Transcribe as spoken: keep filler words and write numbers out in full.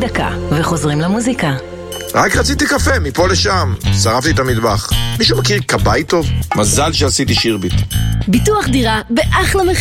דקה, וחוזרים למוזיקה. רק רציתי קפה, מפה לשם. שרפתי את המטבח. מישהו מכיר קבאי טוב? מזל שעשיתי שירביט. ביטוח דירה באחלה מחיר.